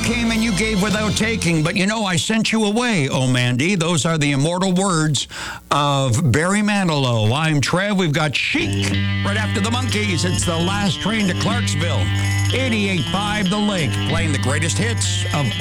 came and you gave without taking, but you know, I sent you away, oh Mandy. Those are the immortal words of Barry Manilow. I'm Trev. We've got Chic right after the Monkees. It's the last train to Clarksville. 88.5 The Lake, playing the greatest hits of